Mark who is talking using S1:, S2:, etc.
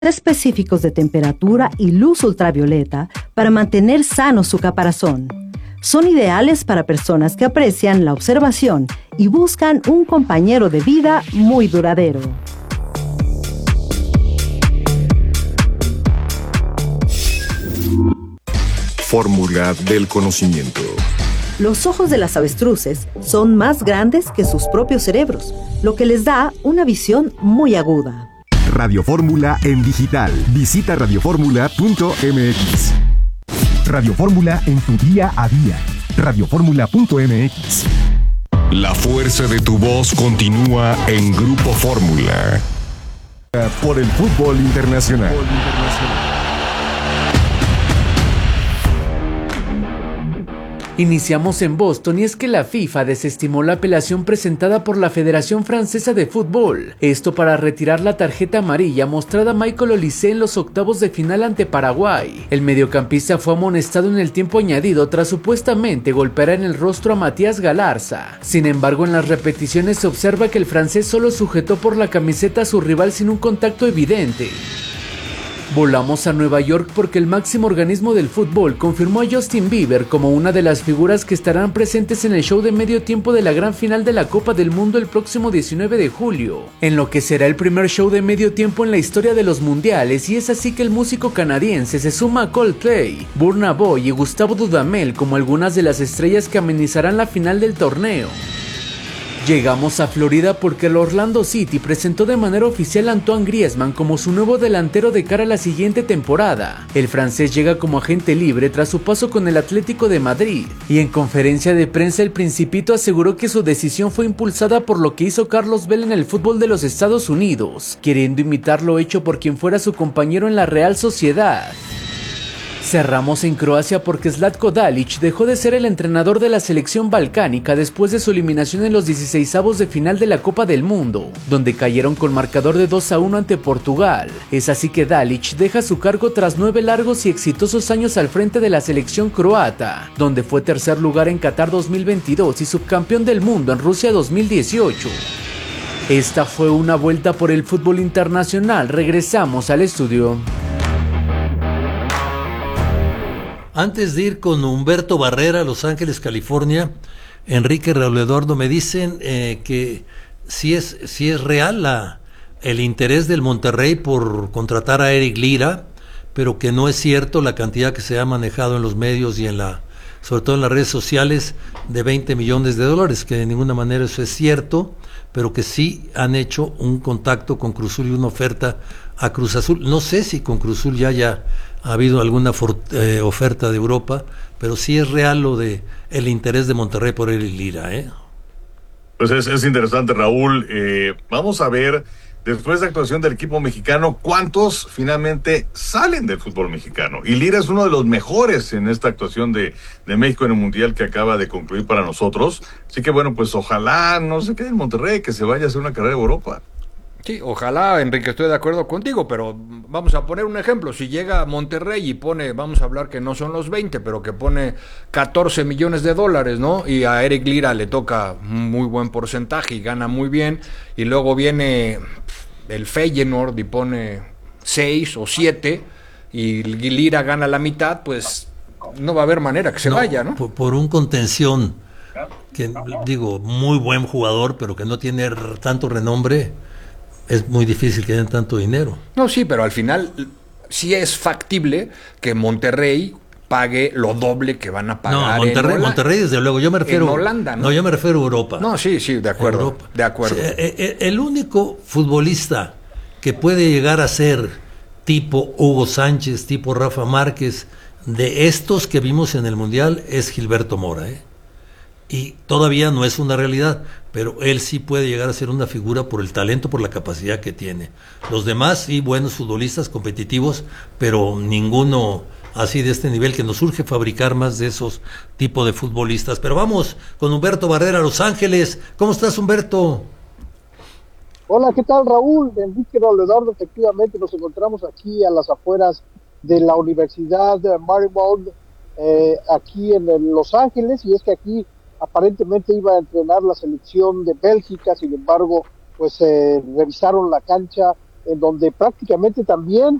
S1: específicos de temperatura y luz ultravioleta para mantener sano su caparazón. Son ideales para personas que aprecian la observación y buscan un compañero de vida muy duradero.
S2: Fórmula del conocimiento.
S1: Los ojos de las avestruces son más grandes que sus propios cerebros, lo que les da una visión muy aguda.
S3: Radio Fórmula en digital. Visita radioformula.mx. Radio Fórmula en tu día a día. Radioformula.mx.
S2: La fuerza de tu voz continúa en Grupo Fórmula.
S3: Por el fútbol internacional.
S4: Iniciamos en Boston y es que la FIFA desestimó la apelación presentada por la Federación Francesa de Fútbol, esto para retirar la tarjeta amarilla mostrada a Michael Olise en los octavos de final ante Paraguay. El mediocampista fue amonestado en el tiempo añadido tras supuestamente golpear en el rostro a Matías Galarza. Sin embargo, en las repeticiones se observa que el francés solo sujetó por la camiseta a su rival sin un contacto evidente. Volamos a Nueva York porque el máximo organismo del fútbol confirmó a Justin Bieber como una de las figuras que estarán presentes en el show de medio tiempo de la gran final de la Copa del Mundo el próximo 19 de julio, en lo que será el primer show de medio tiempo en la historia de los mundiales, y es así que el músico canadiense se suma a Coldplay, Burna Boy y Gustavo Dudamel como algunas de las estrellas que amenizarán la final del torneo. Llegamos a Florida porque el Orlando City presentó de manera oficial a Antoine Griezmann como su nuevo delantero de cara a la siguiente temporada. El francés llega como agente libre tras su paso con el Atlético de Madrid, y en conferencia de prensa el Principito aseguró que su decisión fue impulsada por lo que hizo Carlos Vela en el fútbol de los Estados Unidos, queriendo imitar lo hecho por quien fuera su compañero en la Real Sociedad. Cerramos en Croacia porque Zlatko Dalic dejó de ser el entrenador de la selección balcánica después de su eliminación en los 16avos de final de la Copa del Mundo, donde cayeron con marcador de 2-1 ante Portugal. Es así que Dalic deja su cargo tras 9 largos y exitosos años al frente de la selección croata, donde fue tercer lugar en Qatar 2022 y subcampeón del mundo en Rusia 2018. Esta fue una vuelta por el fútbol internacional. Regresamos al estudio.
S5: Antes de ir con Humberto Barrera a Los Ángeles, California, Enrique Raúl Eduardo, me dicen que sí es real el interés del Monterrey por contratar a Eric Lira, pero que no es cierto la cantidad que se ha manejado en los medios y sobre todo en las redes sociales, de $20 millones, que de ninguna manera eso es cierto, pero que sí han hecho un contacto con Cruz Azul y una oferta a Cruz Azul. No sé si con Cruz Azul ya haya habido alguna oferta de Europa, pero sí es real lo de el interés de Monterrey por Eric Lira,
S6: Pues es interesante, Raúl. Vamos a ver, después de la actuación del equipo mexicano, ¿cuántos finalmente salen del fútbol mexicano? Y Lira es uno de los mejores en esta actuación de México en el Mundial que acaba de concluir para nosotros. Así que bueno, pues ojalá no se quede en Monterrey, que se vaya a hacer una carrera en Europa.
S7: Sí, ojalá, Enrique, estoy de acuerdo contigo, pero vamos a poner un ejemplo. Si llega a Monterrey y pone, vamos a hablar que no son los 20, pero que pone $14 millones, ¿no? Y a Eric Lira le toca un muy buen porcentaje y gana muy bien, y luego viene el Feyenoord y pone 6 o 7, y Lira gana la mitad, pues no va a haber manera que se vaya, ¿no?
S5: Por un contención, que digo, muy buen jugador, pero que no tiene tanto renombre, es muy difícil que den tanto dinero.
S7: No, sí, pero al final sí es factible que Monterrey pague lo doble que van a pagar.
S5: No, Monterrey desde luego, yo me refiero
S7: en Holanda, ¿no?
S5: No, yo me refiero a Europa.
S7: No, sí, de acuerdo. De acuerdo.
S5: El único futbolista que puede llegar a ser tipo Hugo Sánchez, tipo Rafa Márquez, de estos que vimos en el Mundial, es Gilberto Mora, y todavía no es una realidad, pero él sí puede llegar a ser una figura por el talento, por la capacidad que tiene. Los demás sí, buenos futbolistas, competitivos, pero ninguno así de este nivel, que nos urge fabricar más de esos tipos de futbolistas. Pero vamos con Humberto Barrera a Los Ángeles. ¿Cómo estás, Humberto?
S8: Hola, ¿qué tal, Raúl? Enrique Raúl Eduardo, efectivamente nos encontramos aquí a las afueras de la Universidad de Marymount, aquí en Los Ángeles, y es que aquí aparentemente iba a entrenar la selección de Bélgica. Sin embargo, pues revisaron la cancha en donde prácticamente también